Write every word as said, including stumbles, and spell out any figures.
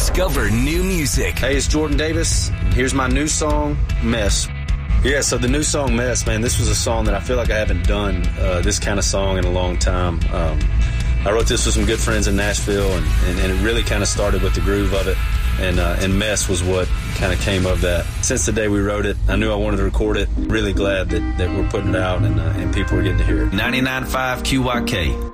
Discover new music. Hey, it's Jordan Davis. Here's my new song, Mess. Yeah, so the new song, Mess, man, this was a song that I feel like I haven't done uh, this kind of song in a long time. Um, I wrote this with some good friends in Nashville, and, and, and it really kind of started with the groove of it. And, uh, and Mess was what kind of came of that. Since the day we wrote it, I knew I wanted to record it. Really glad that, that we're putting it out and, uh, and people are getting to hear it. ninety-nine point five Q Y K,